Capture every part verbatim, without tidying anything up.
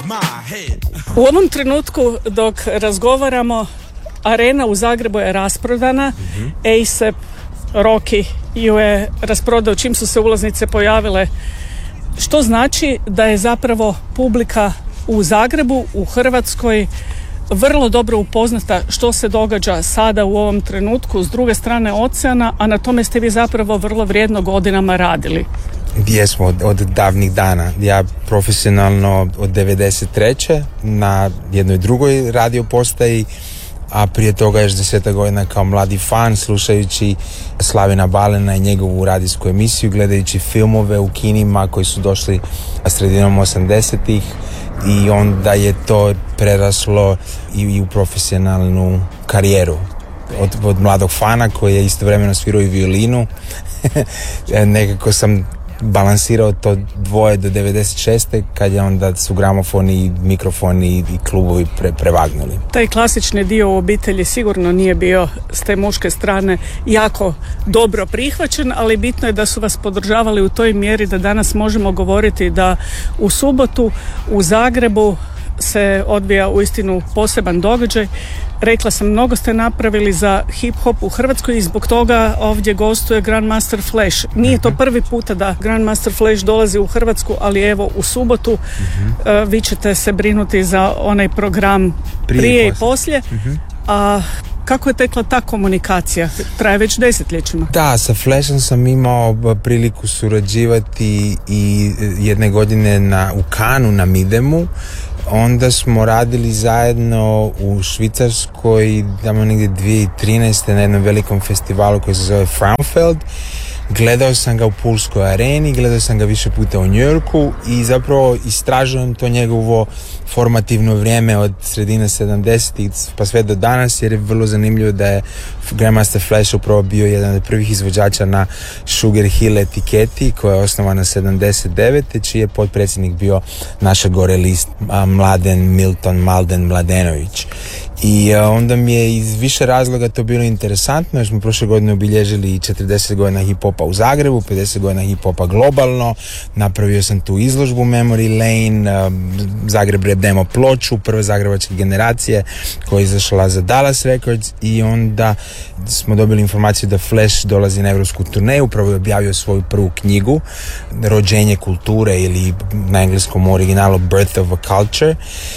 U ovom trenutku dok razgovaramo, arena u Zagrebu je rasprodana. Mm-hmm. A S A P Rocky ju je rasprodao čim su se ulaznice pojavile, što znači da je zapravo publika u Zagrebu, u Hrvatskoj, vrlo dobro upoznata što se događa sada u ovom trenutku s druge strane oceana, a na tome ste vi zapravo vrlo vrijedno godinama radili. Jesmo, od, od davnih dana. Ja profesionalno od devedeset treće na jednoj drugoj radio postaji, a prije toga još deseta godina kao mladi fan, slušajući Slavina Balena i njegovu radijsku emisiju, gledajući filmove u kinima koji su došli sredinom osamdesetih, i onda je to preraslo i, i u profesionalnu karijeru. Od, od mladog fana koji je istovremeno svirao i violinu. Nekako sam balansirao to dvoje do devedeset šeste kad je onda su gramofoni, mikrofoni i klubovi pre, prevagnuli. Taj klasični dio u obitelji sigurno nije bio s te muške strane jako dobro prihvaćen, ali bitno je da su vas podržavali u toj mjeri da danas možemo govoriti da u subotu u Zagrebu se odvija uistinu poseban događaj. Rekla sam, mnogo ste napravili za hip-hop u Hrvatskoj i zbog toga ovdje gostuje Grandmaster Flash. Nije to prvi puta da Grandmaster Flash dolazi u Hrvatsku, ali evo u subotu uh-huh. uh, vi ćete se brinuti za onaj program prije, prije i poslije. Uh-huh. A kako je tekla ta komunikacija? Traje već desetljećima. Da, sa Flashom sam imao priliku surađivati i jedne godine na, u Kanu na Midemu. Onda smo radili zajedno u Švicarskoj, tamo negdje dvije tisuće trinaeste na jednom velikom festivalu koji se zove Frauenfeld. Gledao sam ga u Pulskoj areni, gledao sam ga više puta u New Yorku i zapravo istražujem to njegovo formativno vrijeme od sredine sedamdesetih pa sve do danas, jer je vrlo zanimljivo da je Grandmaster Flash upravo bio jedan od prvih izvođača na Sugar Hill etiketi koja je osnovana sedamdeset devete čiji je potpredsjednik bio naša gore list Mladen Milton Malden Mladenović. I onda mi je iz više razloga to bilo interesantno, jer smo prošle godine obilježili četrdeset godina hip-hopa u Zagrebu, pedeset godina hip-hopa globalno. Napravio sam tu izložbu Memory Lane, Zagreb Rap Demo ploču, prve zagrebačke generacije koja je izašla za Dallas Records, i onda smo dobili informaciju da Flash dolazi na evropsku turneju. Upravo je objavio svoju prvu knjigu Rođenje kulture, ili na engleskom originalu Birth of a Culture,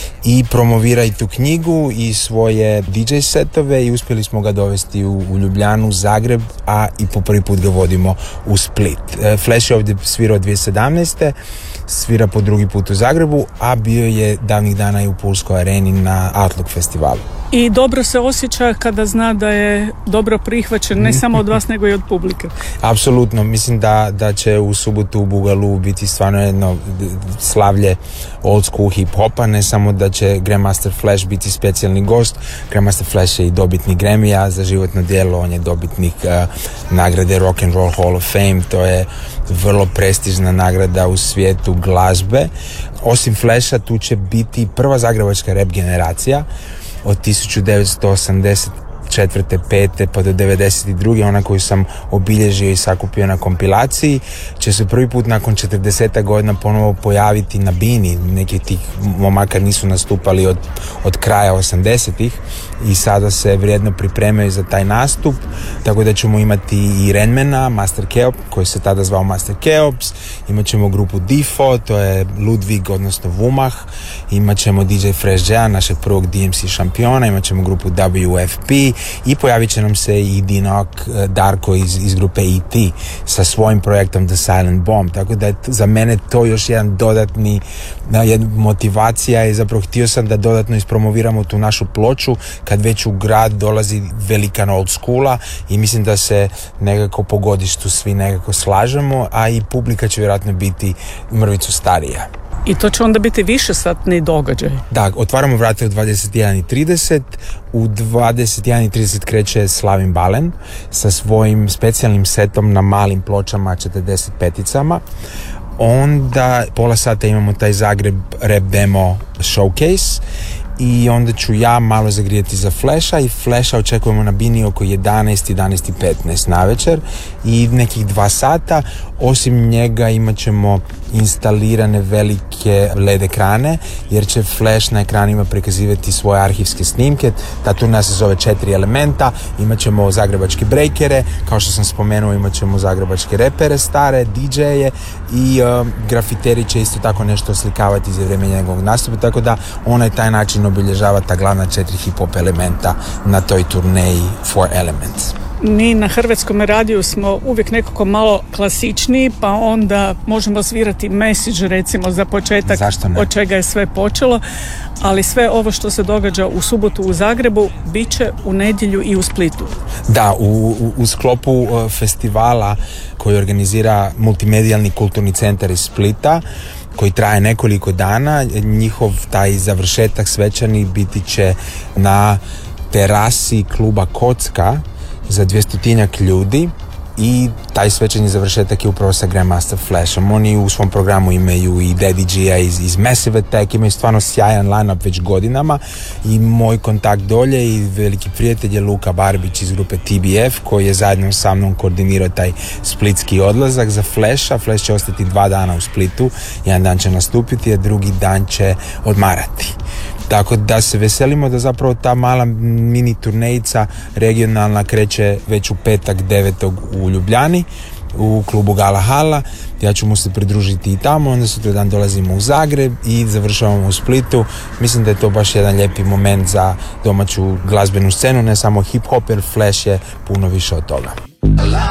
i promovira i tu knjigu i svoje D J setove, i uspjeli smo ga dovesti u, u Ljubljanu, Zagreb, a i po prvi put ga vodimo u Split. Flash je ovdje svirao dvije tisuće sedamnaeste svira po drugi put u Zagrebu, a bio je davnih dana i u Pulskoj areni na Outlook festivalu. I dobro se osjeća kada zna da je dobro prihvaćen, ne samo od vas nego i od publike. Apsolutno, mislim da, da će u subotu u Bugalu biti stvarno jedno slavlje old school hip-hopa, ne samo da će Grandmaster Flash biti specijalni gost. Grandmaster Flash je i dobitnik Grammya za životno djelo, on je dobitnik uh, nagrade Rock and Roll Hall of Fame, to je vrlo prestižna nagrada u svijetu glazbe. Osim Flasha tu će biti prva zagrebačka rap generacija od tisuću devetsto osamdeset četvrte, pete pa do devedeset druge ona koju sam obilježio i sakupio na kompilaciji, će se prvi put nakon četrdeset godina ponovo pojaviti na bini. Neki tih momaka nisu nastupali od, od kraja osamdesetih i sada se vrijedno pripremaju za taj nastup, tako da ćemo imati i Renmana, Master Keop, koji se tada zvao Master Keops, imat ćemo grupu Difo, to je Ludwig, odnosno Vumah, imat ćemo D J Fresh J, našeg prvog D M C šampiona, imat ćemo grupu W F P i pojavit će nam se i Dinok Darko iz, iz grupe E T sa svojim projektom The Silent Bomb, tako da je za mene to još jedan dodatni jedna motivacija i zapravo htio sam da dodatno ispromoviramo tu našu ploču kad već u grad dolazi velikan old schoola, i mislim da se nekako po godištu svi nekako slažemo, a i publika će vjerojatno biti mrvicu starija. I to će onda biti višesatni događaj. Da, otvaramo vrate u dvadeset jedan i trideset. U dvadeset jedan i trideset kreće Slavin Balen sa svojim specijalnim setom na malim pločama četrdeset peticama. Onda pola sata imamo taj Zagreb Rap Demo showcase i onda ću ja malo zagrijati za Flasha i Flasha očekujemo na bini oko jedanaest, jedanaest i petnaest na večer i nekih dva sata. Osim njega imat ćemo instalirane velike L E D ekrane jer će Flash na ekranima prikazivati svoje arhivske snimke. Ta turneja se zove Četiri elementa, imat ćemo zagrebačke breakere, kao što sam spomenuo imat ćemo zagrebačke repere stare, D J-e i uh, grafiteri će isto tako nešto oslikavati za vrijeme njegovog nastupa, tako da onaj taj način obilježava ta glavna četiri hip-hop elementa na toj turneji Four Elements. Mi na Hrvatskom radiju smo uvijek nekako malo klasičniji, pa onda možemo svirati Message recimo za početak od čega je sve počelo, ali sve ovo što se događa u subotu u Zagrebu bit će u nedjelju i u Splitu. Da, u, u, u sklopu uh, festivala koji organizira Multimedijalni kulturni centar iz Splita, koji traje nekoliko dana, njihov taj završetak svečani biti će na terasi kluba Kocka za dvjestotinjak ljudi i taj svečani završetak je upravo sa Grandmaster Flashom. Oni u svom programu imaju i Daddy G-a iz, iz Massive Attack, imaju stvarno sjajan line-up već godinama i moj kontakt dolje i veliki prijatelj je Luka Barbić iz grupe T B F koji je zajedno sa mnom koordinirao taj splitski odlazak za Flasha. Flash će ostati dva dana u Splitu, jedan dan će nastupiti, a drugi dan će odmarati. Tako da se veselimo da zapravo ta mala mini turnejica regionalna kreće već u petak devetog u Ljubljani u klubu Gala Hala. Ja ću mu se pridružiti i tamo, onda sutra dan dolazimo u Zagreb i završavamo u Splitu. Mislim da je to baš jedan lijepi moment za domaću glazbenu scenu, ne samo hip hop, jer Flash je puno više od toga.